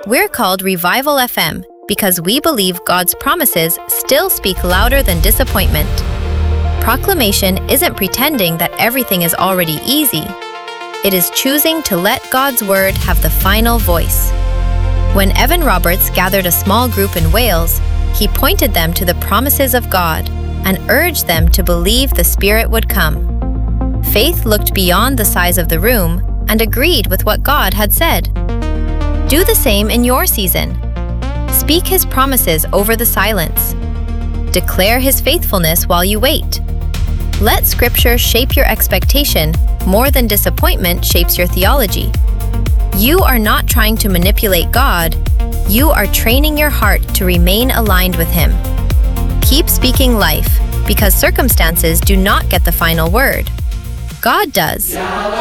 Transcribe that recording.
We're called Revival FM because we believe God's promises still speak louder than disappointment. Proclamation isn't pretending that everything is already easy. It is choosing to let God's word have the final voice. When Evan Roberts gathered a small group in Wales, he pointed them to the promises of God and urged them to believe the Spirit would come. Faith looked beyond the size of the room and agreed with what God had said. Do the same in your season. Speak His promises over the silence. Declare His faithfulness while you wait. Let Scripture shape your expectation more than disappointment shapes your theology. You are not trying to manipulate God. You are training your heart to remain aligned with Him. Keep speaking life, because circumstances do not get the final word. God does.